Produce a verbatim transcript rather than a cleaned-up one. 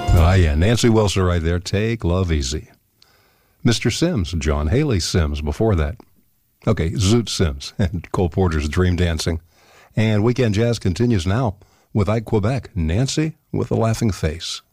Ah, yeah, Nancy Wilson right there. Take Love Easy. Mister Sims, John Haley Sims before that. Okay, Zoot Sims and Cole Porter's Dream Dancing. And Weekend Jazz continues now with Ike Quebec, Nancy with a Laughing Face.